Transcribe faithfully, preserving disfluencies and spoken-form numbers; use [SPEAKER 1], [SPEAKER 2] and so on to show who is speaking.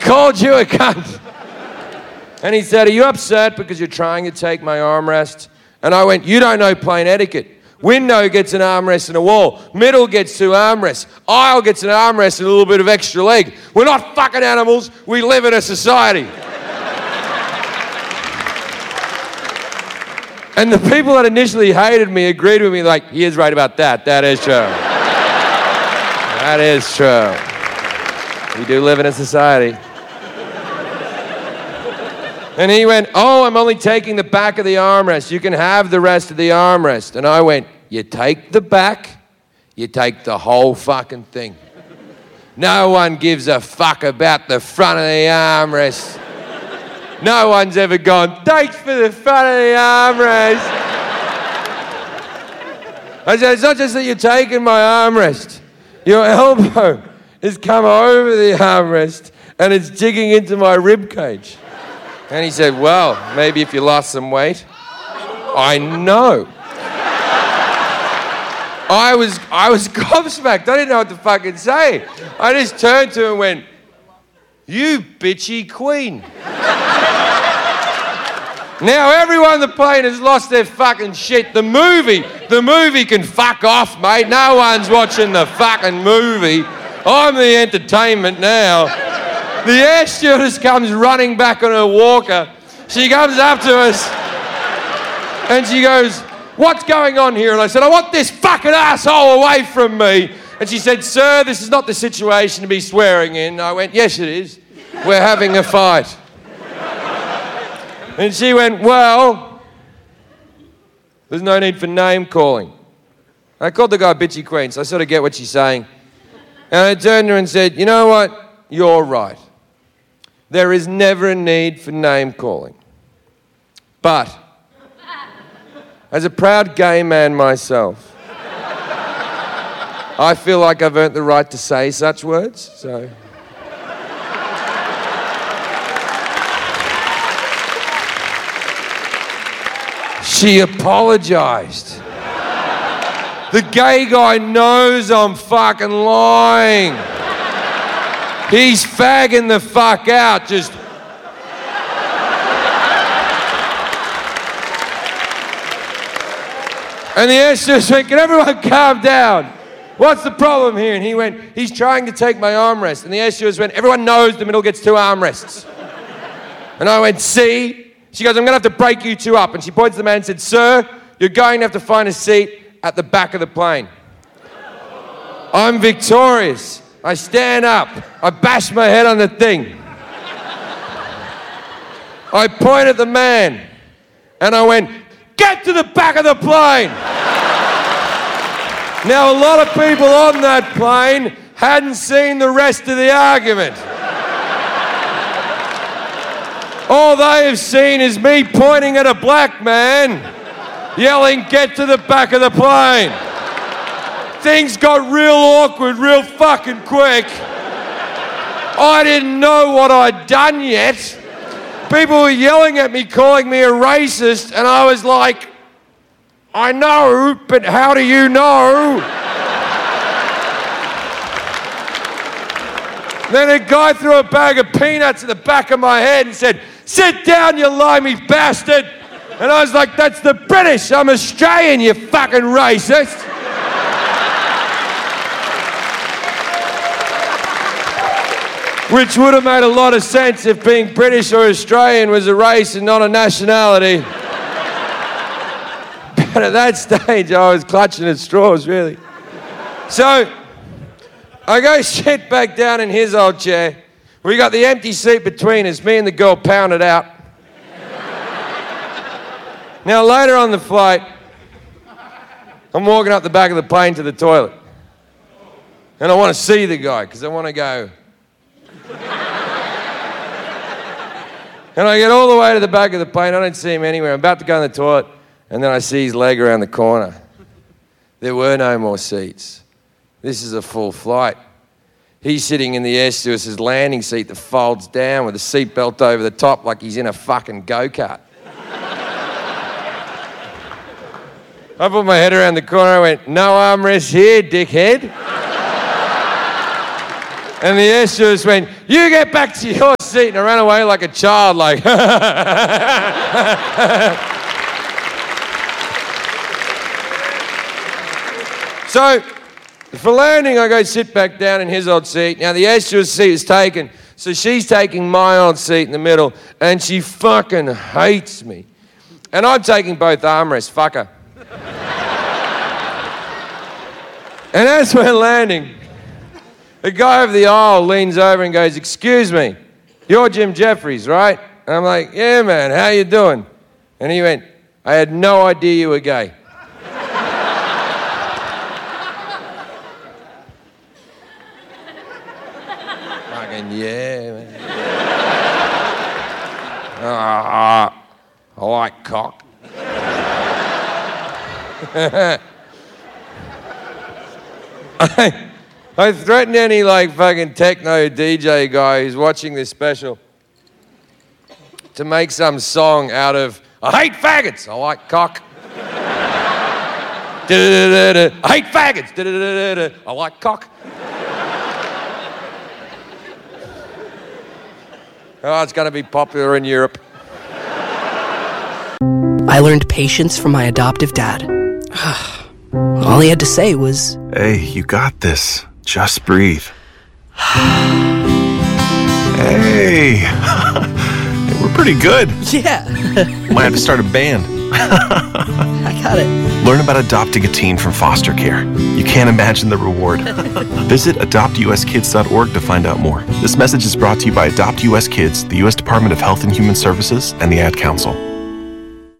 [SPEAKER 1] called you a cunt. And he said, are you upset because you're trying to take my armrest? And I went, you don't know plane etiquette. Window gets an armrest and a wall. Middle gets two armrests. Aisle gets an armrest and a little bit of extra leg. We're not fucking animals. We live in a society. And the people that initially hated me agreed with me like, he is right about that. That is true. That is true. We do live in a society. And he went, oh, I'm only taking the back of the armrest. You can have the rest of the armrest. And I went, you take the back, you take the whole fucking thing. No one gives a fuck about the front of the armrest. No one's ever gone, thanks for the front of the armrest. I said, it's not just that you're taking my armrest. Your elbow has come over the armrest and it's digging into my rib cage. And he said, well, maybe if you lost some weight. I know. I was I was gobsmacked. I didn't know what to fucking say. I just turned to him and went, you bitchy queen. Now everyone on the plane has lost their fucking shit. The movie, the movie can fuck off, mate. No one's watching the fucking movie. I'm the entertainment now. The air stewardess comes running back on her walker. She comes up to us and she goes, what's going on here? And I said, I want this fucking asshole away from me. And she said, sir, this is not the situation to be swearing in. And I went, yes, it is. We're having a fight. And she went, well, there's no need for name calling. I called the guy bitchy queen, so I sort of get what she's saying. And I turned to her and said, you know what? You're right. There is never a need for name calling. But, as a proud gay man myself, I feel like I've earned the right to say such words, so... She apologized. The gay guy knows I'm fucking lying. He's fagging the fuck out, just... And the air stewardess went, can everyone calm down? What's the problem here? And he went, he's trying to take my armrest. And the air stewardess went, everyone knows the middle gets two armrests. And I went, see? She goes, I'm going to have to break you two up. And she points to the man and said, sir, you're going to have to find a seat at the back of the plane. I'm victorious. I stand up. I bash my head on the thing. I point at the man and I went, get to the back of the plane. Now, a lot of people on that plane hadn't seen the rest of the argument. All they have seen is me pointing at a black man, yelling, get to the back of the plane. Things got real awkward real fucking quick. I didn't know what I'd done yet. People were yelling at me, calling me a racist, and I was like, I know, but how do you know? Then a guy threw a bag of peanuts at the back of my head and said, sit down, you limey bastard. And I was like, that's the British. I'm Australian, you fucking racist. Which would have made a lot of sense if being British or Australian was a race and not a nationality. But at that stage, I was clutching at straws, really. So, I go sit back down in his old chair. We got the empty seat between us. Me and the girl pounded out. Now, later on the flight, I'm walking up the back of the plane to the toilet. And I want to see the guy, because I want to go... And I get all the way to the back of the plane. I don't see him anywhere. I'm about to go in the toilet, and then I see his leg around the corner. There were no more seats. This is a full flight. He's sitting in the air stewardess's landing seat that folds down with a seatbelt over the top like he's in a fucking go-kart. I put my head around the corner. I went, no armrest here, dickhead. And the air stewardess went, you get back to your seat, and I ran away like a child, like. So, for landing, I go sit back down in his old seat. Now, the air stewardess seat is taken, so she's taking my old seat in the middle, and she fucking hates me. And I'm taking both armrests, fuck her. And as we're landing, the guy over the aisle leans over and goes, excuse me, you're Jim Jeffries, right? And I'm like, yeah, man, how you doing? And he went, I had no idea you were gay. Fucking yeah, man. uh, I like cock. I, I threatened any like fucking techno D J guy who's watching this special to make some song out of I hate faggots, I like cock. I hate faggots, I like cock. Oh, it's going to be popular in Europe.
[SPEAKER 2] I learned patience from my adoptive dad. All he had to say was,
[SPEAKER 3] hey, you got this. Just breathe. Hey, we're pretty good.
[SPEAKER 2] yeah.
[SPEAKER 3] Might have to start a band.
[SPEAKER 2] I got it.
[SPEAKER 3] Learn about adopting a teen from foster care. You can't imagine the reward. Visit adopt u s kids dot org to find out more. This message is brought to you by Adopt U S Kids, the U S Department of Health and Human Services, and the Ad Council.